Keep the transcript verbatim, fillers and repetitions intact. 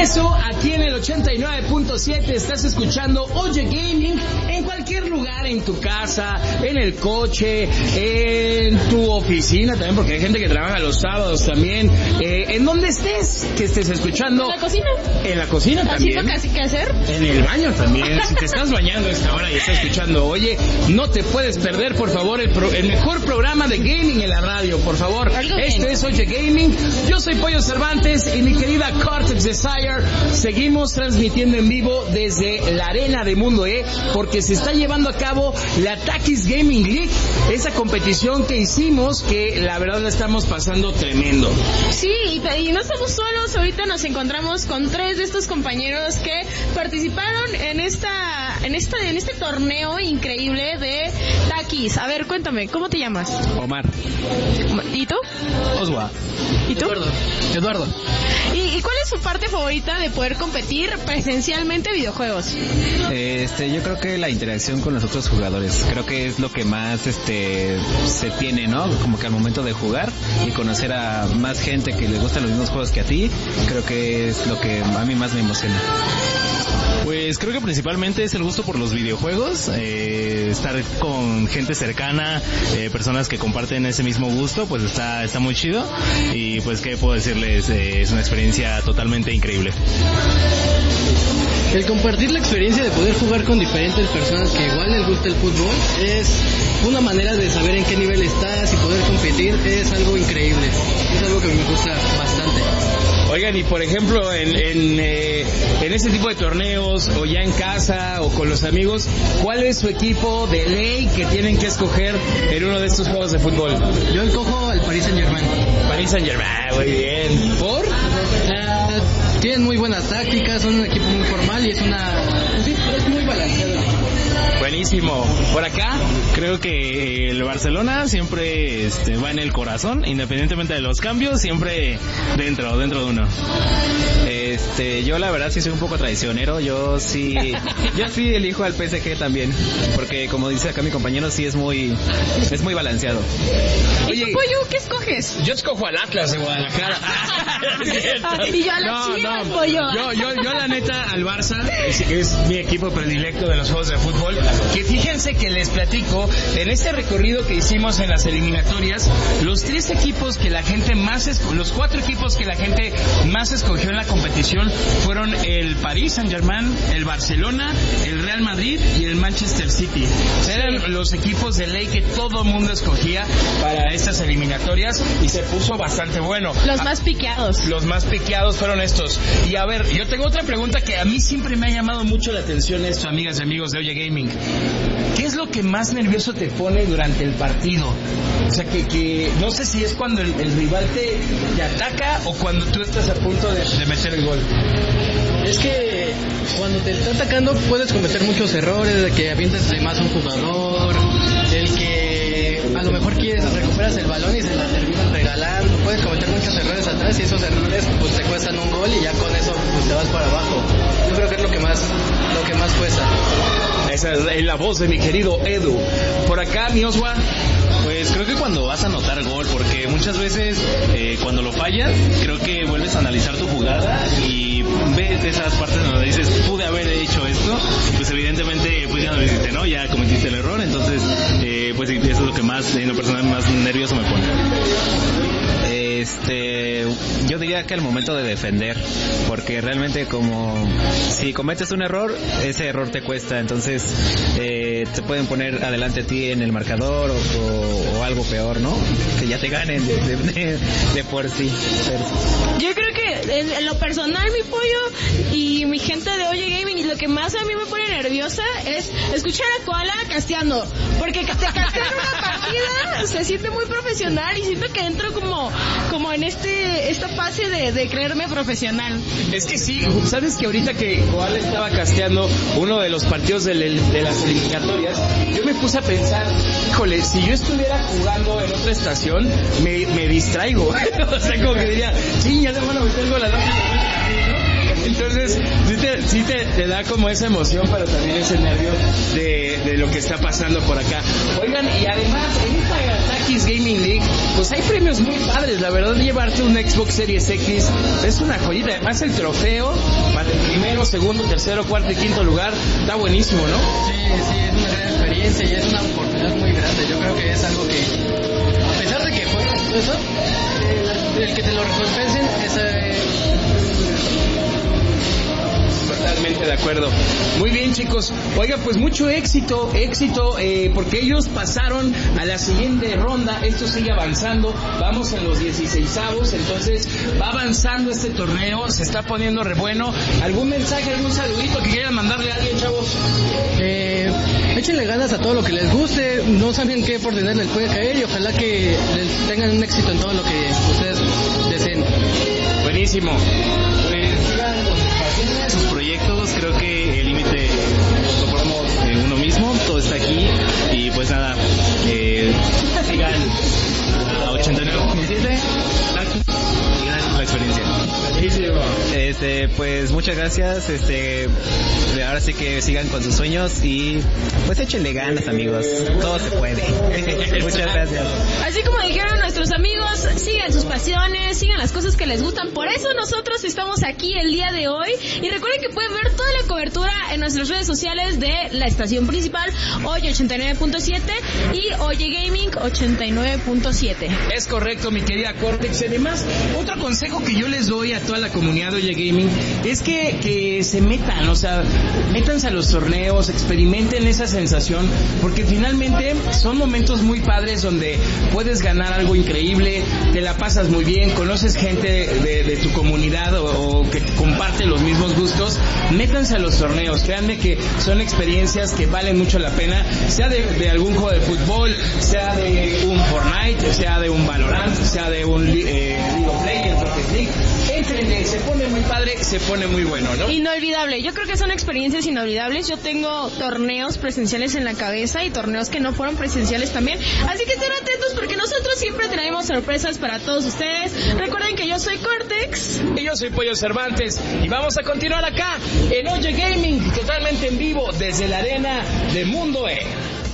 regreso aquí en el ochenta y nueve punto siete. Estás escuchando Oye Gaming en cualquier lugar, en tu casa, en el coche, en tu oficina también, porque hay gente que trabaja los sábados también. Eh, en donde estés, que estés escuchando. ¿En la cocina? En la cocina también. ¿Haciendo qué hacer? En el baño también. Si te estás bañando a esta hora y estás escuchando Oye, no te puedes perder, por favor, el, pro, el mejor programa de gaming en la radio, por favor. Este es Oye Gaming. Yo soy Pollo Cervantes y mi querida Cortex Desire. Seguimos transmitiendo en vivo desde la arena de Mundo E, porque se está llevando a cabo la Takis Gaming League, esa competición que hicimos, que la verdad la estamos pasando tremendo. Sí, y, y no estamos solos. Ahorita nos encontramos con tres de estos compañeros que participaron en esta, en esta, en este torneo increíble de Takis. A ver, cuéntame, ¿cómo te llamas? Omar. ¿Y tú? Oswa. ¿Y tú? Eduardo. Eduardo. ¿Y, ¿Y cuál es su parte favorita de poder competir presencialmente videojuegos? Este, yo creo que la interacción con los otros jugadores, creo que es lo que más este se tiene, ¿no? Como que al momento de jugar y conocer a más gente que le gustan los mismos juegos que a ti, creo que es lo que a mí más me emociona. Pues creo que principalmente es el gusto por los videojuegos, eh, estar con gente cercana, eh, personas que comparten ese mismo gusto, pues está está muy chido y pues qué puedo decirles, eh, es una experiencia totalmente increíble. El compartir la experiencia de poder jugar con diferentes personas que igual les gusta el fútbol es una manera de saber en qué nivel estás y poder competir, es algo increíble, es algo que me gusta bastante. Oigan, y por ejemplo, en, en, eh, en ese tipo de torneos, o ya en casa, o con los amigos, ¿cuál es su equipo de ley que tienen que escoger en uno de estos juegos de fútbol? Yo escojo al Paris Saint-Germain. Paris Saint-Germain, muy bien. ¿Por? Uh, tienen muy buenas tácticas, son un equipo muy formal y es una... Sí, es muy balanceado. Buenísimo. ¿Por acá? Creo que el Barcelona siempre este, va en el corazón, independientemente de los cambios, siempre dentro, dentro de uno. Este, yo la verdad sí soy un poco traicionero, yo sí, yo sí elijo al P S G también, porque como dice acá mi compañero, sí es muy, es muy balanceado. Oye, ¿y tú, Pollo, qué escoges? Yo escojo al Atlas de Guadalajara. Y yo a las no, Chivas, no. Pollo. Yo, yo, yo la neta al Barça, es, es mi equipo predilecto de los juegos de fútbol. Que fíjense que les platico, en este recorrido que hicimos en las eliminatorias, los tres equipos que la gente más, esco- los cuatro equipos que la gente más escogió en la competición fueron el Paris Saint-Germain, el Barcelona, el Real Madrid y el Manchester City. Eran los equipos de ley que todo el mundo escogía para estas eliminatorias y se puso bastante bueno. Los más piqueados. Los más piqueados fueron estos. Y a ver, yo tengo otra pregunta que a mí siempre me ha llamado mucho la atención esto, amigas y amigos de Oye Gaming. ¿Qué es lo que más nervioso te pone durante el partido? O sea, que, que no sé si es cuando el, el rival te, te ataca o cuando tú estás a punto de, de meter el gol. Es que cuando te está atacando puedes cometer muchos errores, de que avientas de más a un jugador, el que a lo mejor quieres recuperas el balón y se la terminan regalando, puedes cometer muchos errores atrás y esos errores pues te cuestan un gol y ya con eso pues te vas para abajo. Yo creo que es lo que más, lo que más cuesta. Esa es la voz de mi querido Edu. Por acá, mi Oswa. Pues creo que cuando vas a anotar gol, porque muchas veces eh, cuando lo fallas, creo que vuelves a analizar tu jugada y ves esas partes donde dices, pude haber hecho esto, pues evidentemente pues ya no lo hiciste, ¿no? Ya cometiste el error, entonces eh, pues eso es lo que más, en lo personal, más nervioso me pone. Este, yo diría que al momento de defender, porque realmente como si cometes un error, ese error te cuesta, entonces eh, te pueden poner adelante a ti en el marcador o, o, o algo peor, ¿no? Que ya te ganen de, de, de, de por sí. Pero... Yo creo que en, en lo personal, mi Pollo y mi gente de Oye Gaming, y lo que más a mí me pone nerviosa es escuchar a Koala casteando, porque te castean una partida, se siente muy profesional y siento que entro como como en este esta fase de, de creerme profesional. Es que sí, sabes que ahorita que Koala estaba casteando uno de los partidos de, le, de las eliminatorias, yo me puse a pensar, híjole, si yo estuviera jugando en otra estación, me, me distraigo. O sea, como que diría, sí, ya le van a meter gol a la noche. Entonces, te, sí te, te da como esa emoción, pero también ese nervio de, de lo que está pasando por acá. Oigan, y además en esta Takis Gaming League, pues hay premios muy padres. La verdad, llevarte un Xbox Series X es una joyita. Además, el trofeo para el primero, segundo, tercero, cuarto y quinto lugar está buenísimo, ¿no? Sí, sí, es una gran experiencia y es una oportunidad muy grande. Yo creo que es algo que, a pesar de que juegas todo eso, el, el que te lo recompensen es... Eh, Totalmente de acuerdo. Muy bien, chicos. Oiga, pues mucho éxito, éxito, eh, porque ellos pasaron a la siguiente ronda. Esto sigue avanzando. Vamos en los dieciseisavos, entonces va avanzando este torneo. Se está poniendo re bueno. ¿Algún mensaje, algún saludito que quieran mandarle a alguien, chavos? Eh, échenle ganas a todo lo que les guste. No saben qué oportunidad les puede caer y ojalá que les tengan un éxito en todo lo que ustedes deseen. Buenísimo. Pues sigan con sus pasiones, sus proyectos. Creo que el límite lo ponemos eh, uno mismo. Todo está aquí. Y pues nada, eh, sigan a ochenta y nueve punto siete. Y gracias por la experiencia. Este, pues muchas gracias. Este, ahora sí que sigan con sus sueños y pues échenle ganas, amigos. Todo se puede. Muchas gracias. Así como dijeron nuestros amigos, sigan sus pasiones, sigan las cosas que les gustan. Por eso nosotros estamos aquí el día de hoy. Y recuerden que pueden ver toda la cobertura en nuestras redes sociales de la estación principal, Oye ochenta y nueve punto siete y Oye Gaming ochenta y nueve punto siete. Es correcto, mi querida Cortex. Además, otro consejo que yo les doy a toda la comunidad de Oye Gaming es que, que se metan, o sea, métanse a los torneos, experimenten esa sensación, porque finalmente son momentos muy padres donde puedes ganar algo increíble, te la pasas muy bien, conoces gente de, de tu comunidad o, o que comparte los mismos gustos. Métanse a los torneos, créanme que son experiencias que valen mucho la pena, sea de, de algún juego de fútbol, sea de un Fortnite, sea de un Valorant, sea de un eh, League of Legends, Rocket League. Entrenle, se pone muy padre, se pone muy bueno, ¿no? Inolvidable, yo creo que son experiencias inolvidables. Yo tengo torneos presenciales en la cabeza y torneos que no fueron presenciales también, así que estén atentos porque nosotros siempre traemos sorpresas para todos ustedes. Recuerden que yo soy Cortex y yo soy Pollo Cervantes y vamos a continuar acá en Oye Gaming, totalmente en vivo desde la arena de Mundo E.